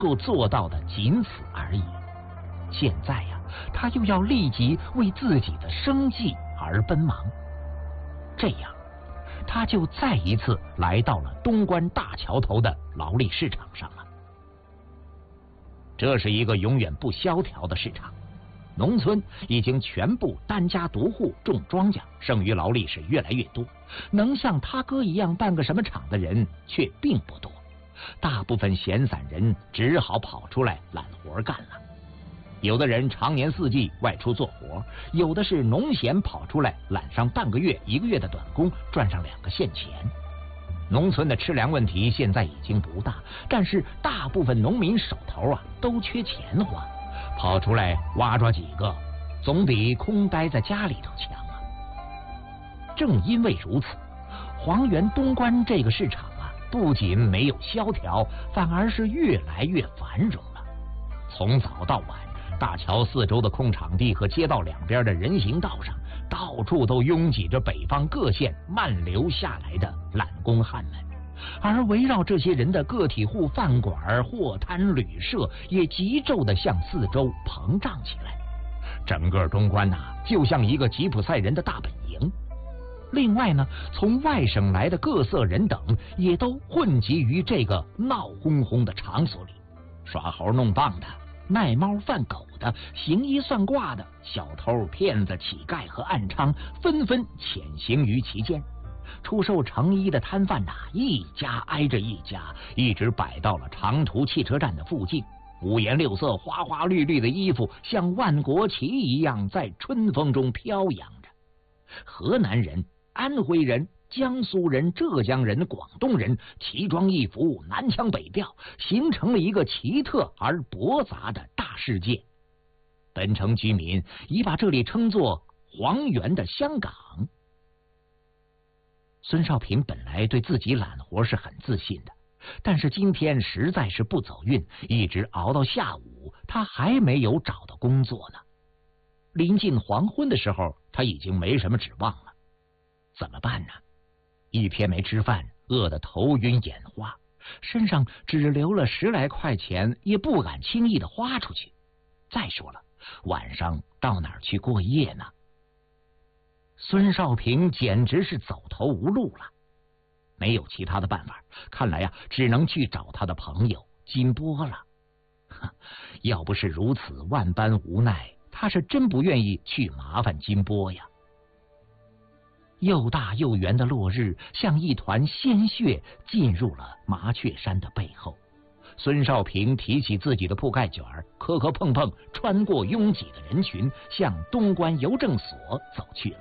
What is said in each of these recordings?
够做到的仅此而已。现在呀，他又要立即为自己的生计而奔忙，这样他就再一次来到了东关大桥头的劳力市场上了。这是一个永远不萧条的市场，农村已经全部单家独户种庄稼，剩余劳力是越来越多，能像他哥一样办个什么厂的人却并不多，大部分闲散人只好跑出来揽活干了。有的人常年四季外出做活，有的是农闲跑出来揽上半个月、1个月的短工，赚上2个现钱。农村的吃粮问题现在已经不大，但是大部分农民手头都缺钱花，跑出来挖抓几个，总比空待在家里头强啊。正因为如此，黄原东关这个市场不仅没有萧条，反而是越来越繁荣了。从早到晚，大桥四周的空场地和街道两边的人行道上，到处都拥挤着北方各县漫流下来的揽工汉们，而围绕这些人的个体户饭馆、货摊、旅社也急骤地向四周膨胀起来。整个东关就像一个吉普赛人的大本营。另外呢，从外省来的各色人等也都混集于这个闹哄哄的场所里，耍猴弄棒的、卖猫贩狗的、行医算卦的、小偷、骗子、乞丐和暗娼纷纷潜行于其间。出售成衣的摊贩一家挨着一家，一直摆到了长途汽车站的附近。五颜六色、花花绿绿的衣服像万国旗一样在春风中飘扬着。河南人、安徽人、江苏人、浙江人、广东人奇装异服，南腔北调，形成了一个奇特而驳杂的大世界。本城居民已把这里称作黄原的香港。孙少平本来对自己揽活是很自信的，但是今天实在是不走运，一直熬到下午，他还没有找到工作呢。临近黄昏的时候，他已经没什么指望了。怎么办呢？一天没吃饭，饿得头晕眼花，身上只留了10来块钱，也不敢轻易的花出去。再说了，晚上到哪儿去过夜呢？孙少平简直是走投无路了，没有其他的办法，看来只能去找他的朋友金波了。要不是如此万般无奈，他是真不愿意去麻烦金波呀。又大又圆的落日像一团鲜血进入了麻雀山的背后。孙少平提起自己的铺盖卷，磕磕碰碰穿过拥挤的人群，向东关邮政所走去了。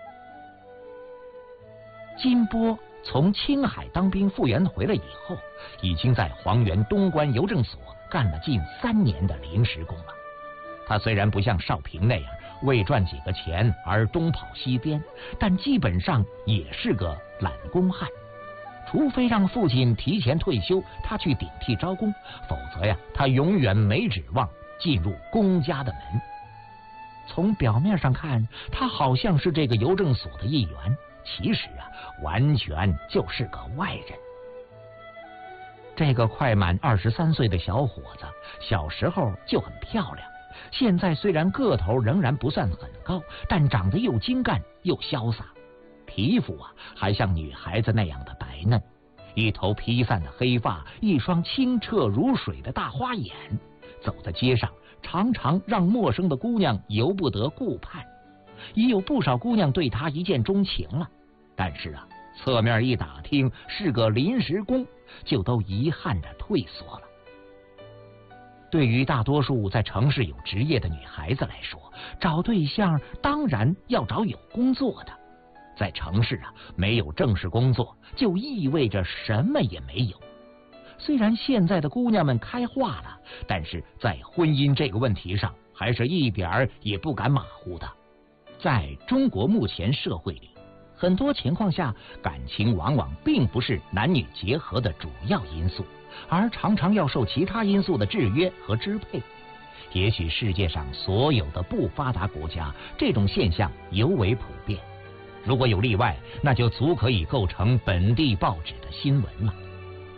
金波从青海当兵复员回来以后，已经在黄原东关邮政所干了近3年的临时工了。他虽然不像少平那样为赚几个钱而东跑西颠，但基本上也是个揽工汉。除非让父亲提前退休，他去顶替招工，否则他永远没指望进入公家的门。从表面上看，他好像是这个邮政所的一员，其实完全就是个外人。这个快满23岁的小伙子，小时候就很漂亮，现在虽然个头仍然不算很高，但长得又精干又潇洒，皮肤还像女孩子那样的白嫩，一头披散的黑发，一双清澈如水的大花眼，走在街上常常让陌生的姑娘由不得顾盼。也有不少姑娘对他一见钟情了，但是侧面一打听是个临时工，就都遗憾地退缩了。对于大多数在城市有职业的女孩子来说，找对象当然要找有工作的。在城市没有正式工作，就意味着什么也没有。虽然现在的姑娘们开化了，但是在婚姻这个问题上，还是一点儿也不敢马虎的。在中国目前社会里，很多情况下，感情往往并不是男女结合的主要因素，而常常要受其他因素的制约和支配。也许世界上所有的不发达国家，这种现象尤为普遍。如果有例外，那就足可以构成本地报纸的新闻了。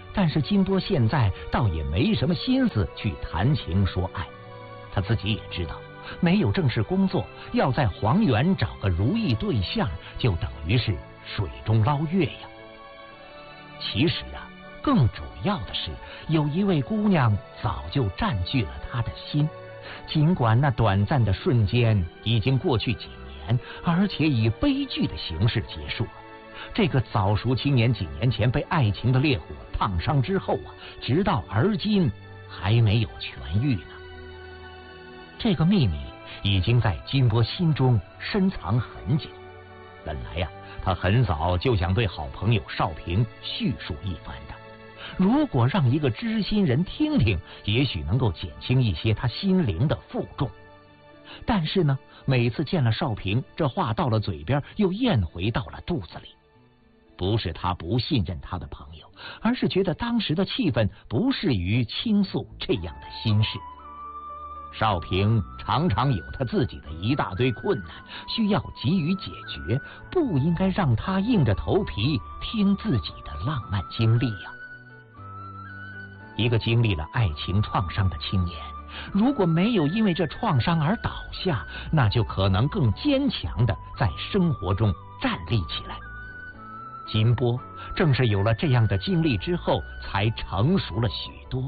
但是金波现在倒也没什么心思去谈情说爱，他自己也知道，没有正式工作，要在黄原找个如意对象，就等于是水中捞月呀。其实啊，更主要的是，有一位姑娘早就占据了他的心，尽管那短暂的瞬间已经过去几年，而且以悲剧的形式结束了。这个早熟青年几年前被爱情的烈火烫伤之后啊，直到而今还没有痊愈呢。这个秘密已经在金波心中深藏很久。本来呀，他很早就想对好朋友少平叙述一番的。如果让一个知心人听听，也许能够减轻一些他心灵的负重。但是呢，每次见了少平，这话到了嘴边又咽回到了肚子里。不是他不信任他的朋友，而是觉得当时的气氛不适于倾诉这样的心事。少平常常有他自己的一大堆困难，需要急于解决，不应该让他硬着头皮听自己的浪漫经历呀。一个经历了爱情创伤的青年，如果没有因为这创伤而倒下，那就可能更坚强地在生活中站立起来。金波正是有了这样的经历之后，才成熟了许多。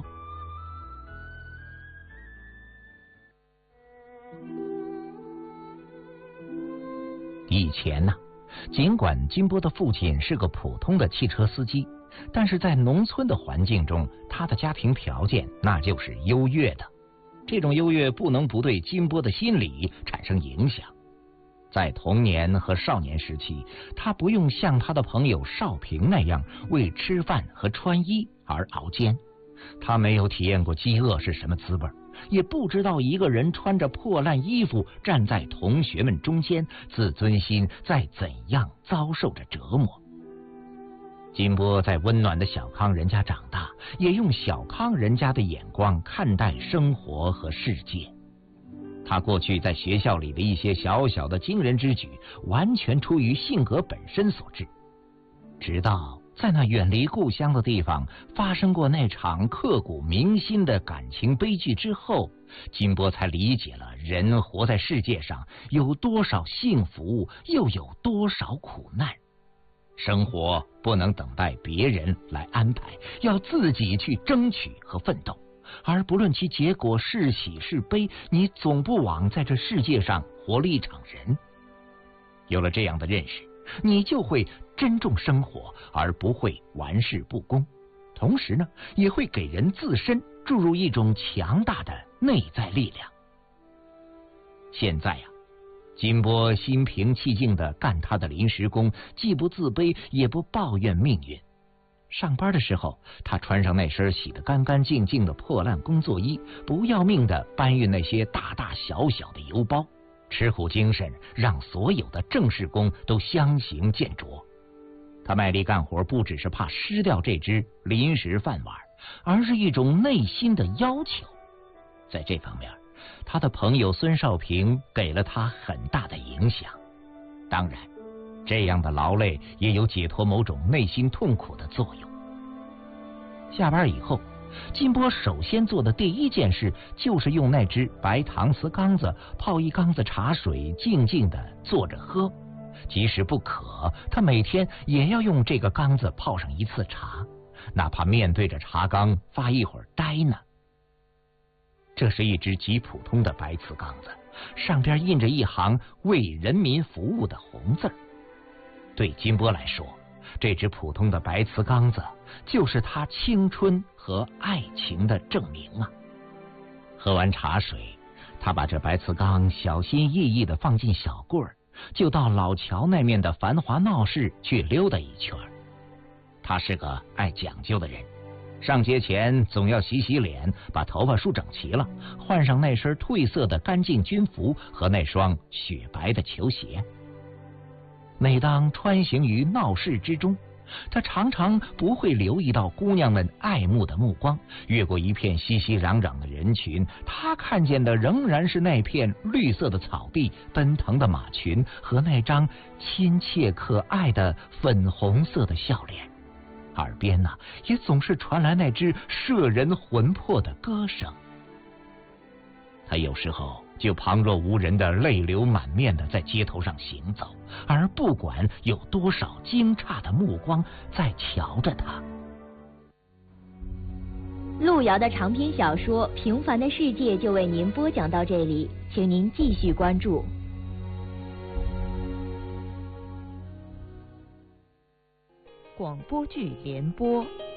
以前呢，尽管金波的父亲是个普通的汽车司机，但是在农村的环境中，他的家庭条件那就是优越的。这种优越不能不对金波的心理产生影响。在童年和少年时期，他不用像他的朋友少平那样为吃饭和穿衣而熬煎，他没有体验过饥饿是什么滋味，也不知道一个人穿着破烂衣服站在同学们中间，自尊心在怎样遭受着折磨。金波在温暖的小康人家长大，也用小康人家的眼光看待生活和世界。他过去在学校里的一些小小的惊人之举，完全出于性格本身所致。直到在那远离故乡的地方发生过那场刻骨铭心的感情悲剧之后，金波才理解了人活在世界上有多少幸福，又有多少苦难。生活不能等待别人来安排，要自己去争取和奋斗。而不论其结果是喜是悲，你总不枉在这世界上活了一场人。有了这样的认识，你就会珍重生活，而不会玩世不恭。同时呢，也会给人自身注入一种强大的内在力量。现在呀，金波心平气静地干他的临时工，既不自卑，也不抱怨命运。上班的时候，他穿上那身洗得干干净净的破烂工作衣，不要命地搬运那些大大小小的邮包，吃苦精神让所有的正式工都相形见绌。他卖力干活，不只是怕失掉这只临时饭碗，而是一种内心的要求。在这方面，他的朋友孙少平给了他很大的影响。当然，这样的劳累也有解脱某种内心痛苦的作用。下班以后，金波首先做的第一件事就是用那只白搪瓷缸子泡一缸子茶水，静静地坐着喝。即使不渴，他每天也要用这个缸子泡上一次茶，哪怕面对着茶缸发一会儿呆呢。这是一只极普通的白瓷缸子，上边印着一行为人民服务的红字儿。对金波来说，这只普通的白瓷缸子就是他青春和爱情的证明啊！喝完茶水，他把这白瓷缸小心翼翼地放进小柜儿，就到老桥那面的繁华闹市去溜达一圈。他是个爱讲究的人，上街前总要洗洗脸，把头发梳整齐了，换上那身褪色的干净军服和那双雪白的球鞋。每当穿行于闹市之中，他常常不会留意到姑娘们爱慕的目光，越过一片熙熙攘攘的人群，他看见的仍然是那片绿色的草地、奔腾的马群和那张亲切可爱的粉红色的笑脸。 耳边也总是传来那支摄人魂魄的歌声。他有时候就旁若无人的泪流满面的在街头上行走，而不管有多少惊诧的目光在瞧着他。 路遥的长篇小说《平凡的世界》就为您播讲到这里，请您继续关注。 广播剧联播，